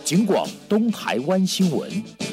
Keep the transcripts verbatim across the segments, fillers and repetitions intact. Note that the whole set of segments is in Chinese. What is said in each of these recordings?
警广东台湾新闻。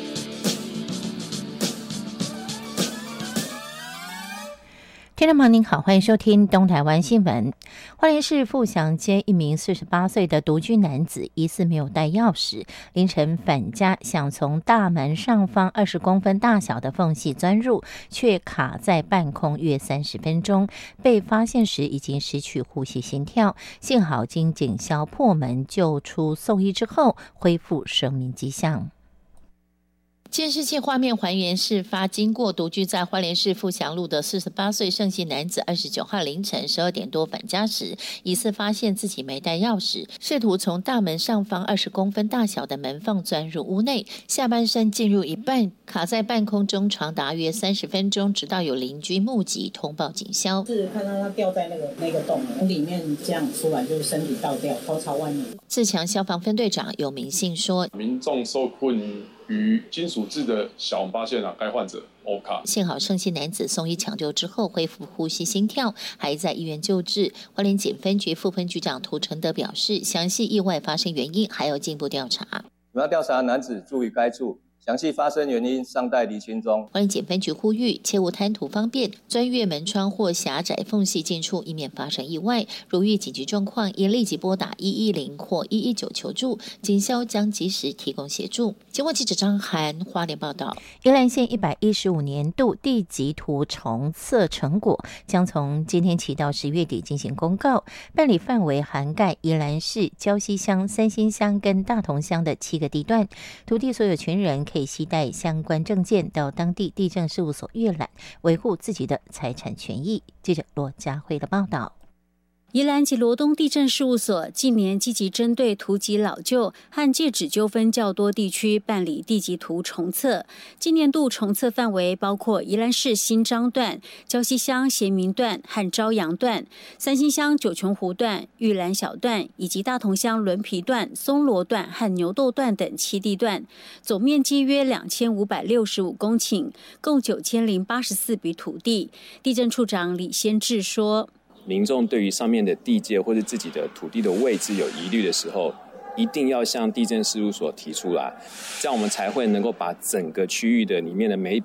听众朋友您好，欢迎收听东台湾新闻。花莲市富祥街一名四十八岁的独居男子疑似没有带钥匙，凌晨返家，想从大门上方二十公分大小的缝隙钻入，却卡在半空约三十分钟。被发现时已经失去呼吸心跳，幸好经警消破门救出送医之后，恢复生命迹象。监视器画面还原事发经过，独居在花莲市富祥路的四十八岁盛姓男子，二十九号凌晨十二点多返家时，疑似发现自己没带钥匙，试图从大门上方二十公分大小的门缝钻入屋内，下半身进入一半，卡在半空中长达约三十分钟，直到有邻居目击通报警消。 是看到他掉在那个那个洞里面，这样出来就是身体倒掉，头朝外面。 自强消防分队长有明信说， 民众受困于金属制的小红八线啊，该患者 O 卡。 幸好盛姓男子送医抢救之后恢复呼吸心跳，还在医院救治。花莲警分局副分局长涂承德表示，详细意外发生原因还要进一步调查。 我们要调查男子住于该处，详细发生原因尚待厘清中。 花莲警分局呼吁，切勿贪图方便，钻越门窗或狭窄缝隙进出，以免发生意外。如遇紧急状况，应立即拨打一一零或一一九求助，警消将及时提供协助。节目记者张涵花莲报道。宜兰县一百一十五年度地籍图重测成果将从今天起到十月底进行公告，办理范围涵盖宜兰市礁溪乡、三星乡跟大同乡的七个地段，土地所有权人可以携带相关证件到当地地政事务所阅览，维护自己的财产权益。记者罗佳慧的报道。 宜兰及罗东地政事务所近年积极针对图籍老旧和界址纠纷较多地区办理地籍图重测。今年度重测范围包括宜兰市新章段、礁溪乡贤明段和朝阳段、三星乡九琼湖段、玉兰小段以及大同乡轮皮段、松罗段和牛斗段等七地段，总面积约两千五百六十五公顷，共九千零八十四笔土地。地政处长李先志说， 民众对于上面的地界或者自己的土地的位置有疑虑的时候，一定要向地政事务所提出来，这样我们才会能够把整个区域的里面的每一笔